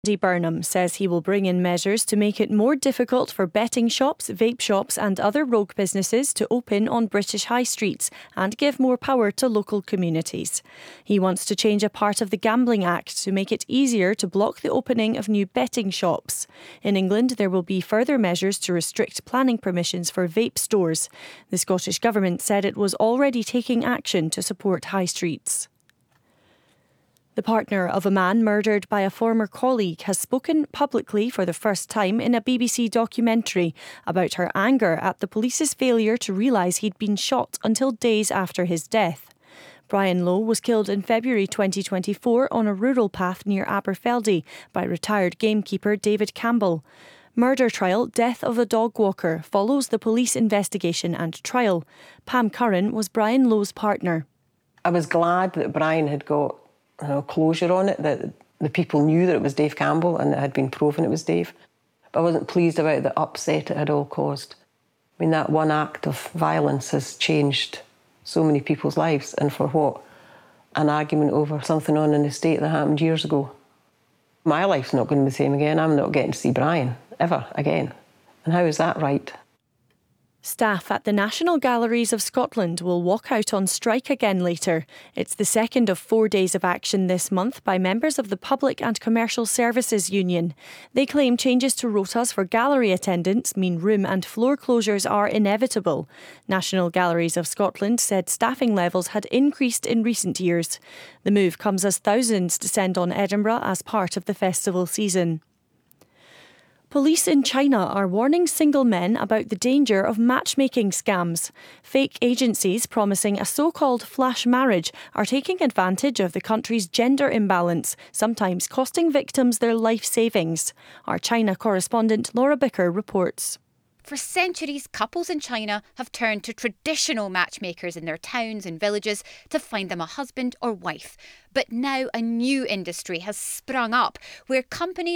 Andy Burnham says he will bring in measures to make it more difficult for betting shops, vape shops and other rogue businesses to open on British high streets and give more power to local communities. He wants to change a part of the Gambling Act to make it easier to block the opening of new betting shops. In England, there will be further measures to restrict planning permissions for vape stores. The Scottish Government said it was already taking action to support high streets. The partner of a man murdered by a former colleague has spoken publicly for the first time in a BBC documentary about her anger at the police's failure to realise he'd been shot until days after his death. Brian Lowe was killed in February 2024 on a rural path near Aberfeldy by retired gamekeeper David Campbell. Murder trial, death of a dog walker, follows the police investigation and trial. Pam Curran was Brian Lowe's partner. I was glad that Brian had got closure on it, that the people knew that it was Dave Campbell and it had been proven it was Dave. But I wasn't pleased about the upset it had all caused. I mean, that one act of violence has changed so many people's lives, and for what? An argument over something on an estate that happened years ago. My life's not going to be the same again. I'm not getting to see Brian ever again. And how is that right? Staff at the National Galleries of Scotland will walk out on strike again later. It's the second of 4 days of action this month by members of the Public and Commercial Services Union. They claim changes to rotas for gallery attendants mean room and floor closures are inevitable. National Galleries of Scotland said staffing levels had increased in recent years. The move comes as thousands descend on Edinburgh as part of the festival season. Police in China are warning single men about the danger of matchmaking scams. Fake agencies promising a so-called flash marriage are taking advantage of the country's gender imbalance, sometimes costing victims their life savings. Our China correspondent Laura Bicker reports. For centuries, couples in China have turned to traditional matchmakers in their towns and villages to find them a husband or wife. But now a new industry has sprung up where companies